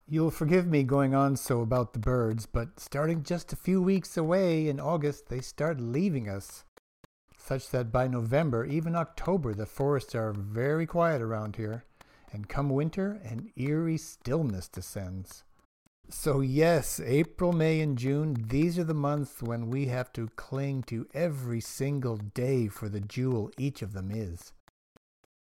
You'll forgive me going on so about the birds, but starting just a few weeks away in August, they start leaving us, such that by November, even October, the forests are very quiet around here, and come winter, an eerie stillness descends. So, yes, April, May, and June, these are the months when we have to cling to every single day for the jewel each of them is.